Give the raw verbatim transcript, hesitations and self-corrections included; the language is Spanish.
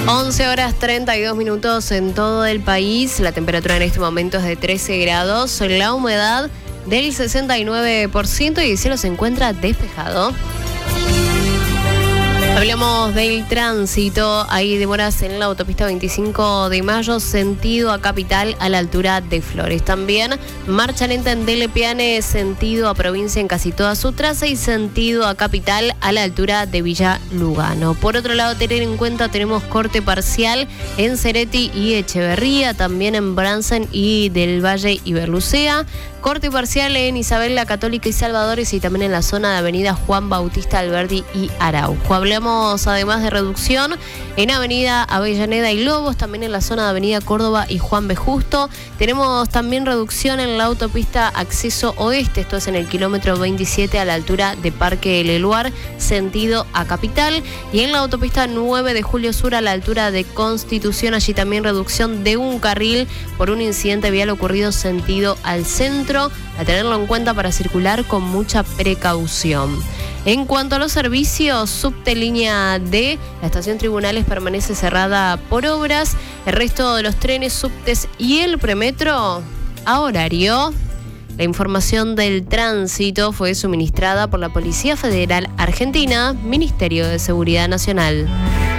once horas treinta y dos minutos en todo el país. La temperatura en este momento es de trece grados. La humedad del sesenta y nueve por ciento y el cielo se encuentra despejado. Hablamos del tránsito. Hay demoras en la autopista veinticinco de mayo, sentido a Capital, a la altura de Flores. También marcha lenta en Dele Piane, sentido a provincia en casi toda su traza y sentido a Capital, a la altura de Villa Lugano. Por otro lado, tener en cuenta, tenemos corte parcial en Cereti y Echeverría, también en Bransen y del Valle y Berlucea. Corte parcial en Isabel la Católica y Salvadores y también en la zona de avenida Juan Bautista Alberdi y Araujo. Hablamos además de reducción en avenida Avellaneda y Lobos, también en la zona de avenida Córdoba y Juan B. Justo. Tenemos también reducción en la autopista Acceso Oeste, esto es en el kilómetro veintisiete a la altura de Parque El Eluar, sentido a Capital. Y en la autopista nueve de Julio Sur a la altura de Constitución, allí también reducción de un carril por un incidente vial ocurrido sentido al centro. A tenerlo en cuenta para circular con mucha precaución. En cuanto a los servicios, subte línea D, la estación Tribunales permanece cerrada por obras. El resto de los trenes, subtes y el premetro a horario. La información del tránsito fue suministrada por la Policía Federal Argentina, Ministerio de Seguridad Nacional.